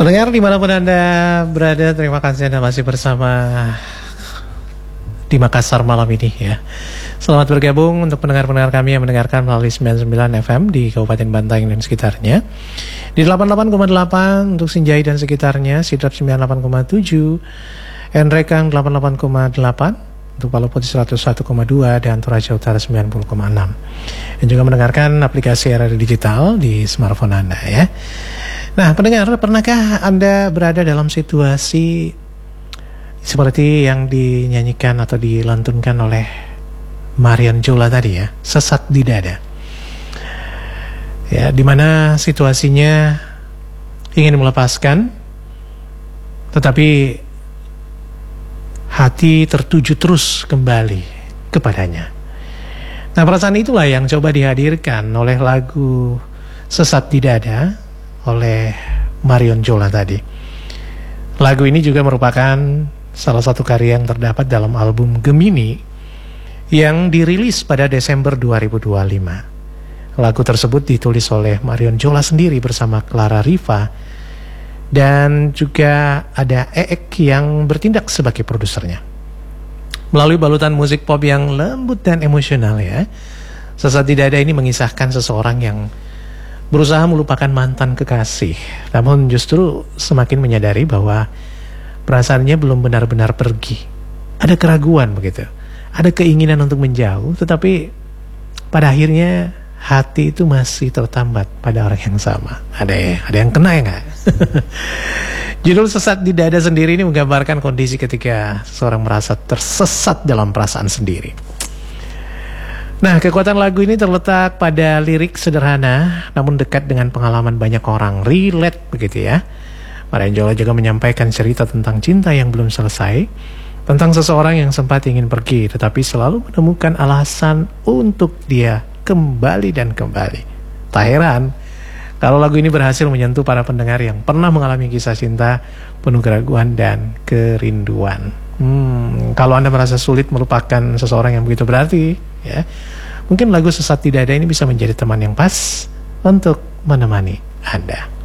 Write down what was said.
Pendengar dimanapun Anda berada, terima kasih Anda masih bersama di Makassar malam ini ya. Selamat bergabung untuk pendengar-pendengar kami yang mendengarkan melalui 99 FM di Kabupaten Bantaeng dan sekitarnya, di 88,8 untuk Sinjai dan sekitarnya, Sidrap 98,7, Enrekang 88,8, untuk Palu Putih 101,2 dan Toraja Utara 90,6. Dan juga mendengarkan aplikasi radio digital di smartphone Anda ya. Nah, pendengar, pernahkah Anda berada dalam situasi seperti yang dinyanyikan atau dilantunkan oleh Marion Jola tadi ya, sesat di dada? Ya, dimana situasinya ingin melepaskan, tetapi hati tertuju terus kembali kepadanya. Nah, perasaan itulah yang coba dihadirkan oleh lagu Sesat di Dada oleh Marion Jola tadi. Lagu ini juga merupakan salah satu karya yang terdapat dalam album Gemini yang dirilis pada Desember 2025. Lagu tersebut ditulis oleh Marion Jola sendiri bersama Clara Riva, dan juga ada Eek yang bertindak sebagai produsernya. Melalui balutan musik pop yang lembut dan emosional ya, Sesat di Dada ini mengisahkan seseorang yang berusaha melupakan mantan kekasih, namun justru semakin menyadari bahwa perasaannya belum benar-benar pergi. Ada keraguan begitu, ada keinginan untuk menjauh, tetapi pada akhirnya hati itu masih tertambat pada orang yang sama. Ada yang kena ya nggak? Judul Sesat di Dada sendiri ini menggambarkan kondisi ketika seseorang merasa tersesat dalam perasaan sendiri. Nah, kekuatan lagu ini terletak pada lirik sederhana namun dekat dengan pengalaman banyak orang, relate begitu ya. Marion Jola juga menyampaikan cerita tentang cinta yang belum selesai, tentang seseorang yang sempat ingin pergi tetapi selalu menemukan alasan untuk dia kembali dan kembali. Tak heran kalau lagu ini berhasil menyentuh para pendengar yang pernah mengalami kisah cinta penuh keraguan dan kerinduan. Kalau Anda merasa sulit melupakan seseorang yang begitu berarti ya, mungkin lagu Sesat di Dada ini bisa menjadi teman yang pas untuk menemani Anda.